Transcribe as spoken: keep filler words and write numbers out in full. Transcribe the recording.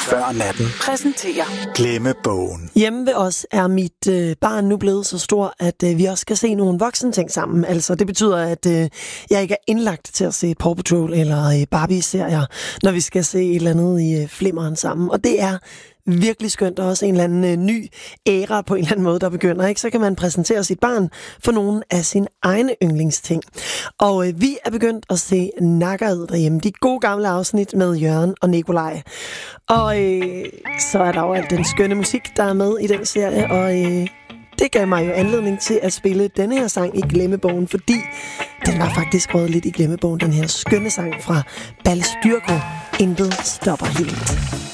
før natten præsenterer Glemmebogen. Hjemme ved os er mit øh, barn nu blevet så stor, at øh, vi også skal se nogle voksne ting sammen. Altså, det betyder, at øh, jeg ikke er indlagt til at se Paw Patrol eller øh, Barbie-serier, når vi skal se et eller andet i øh, flimmeren sammen. Og det er virkelig skønt, og også en eller anden øh, ny æra på en eller anden måde, der begynder, ikke? Så kan man præsentere sit barn for nogle af sine egne yndlingsting. Og øh, vi er begyndt at se Nakkerad derhjemme. De gode gamle afsnit med Jørgen og Nikolaj. Og øh, så er der jo alt den skønne musik, der er med i den serie, og øh, det gav mig jo anledning til at spille denne her sang i Glemmebogen, fordi den var faktisk røget lidt i Glemmebogen, den her skønne sang fra Balstyrko. Intet stopper helt.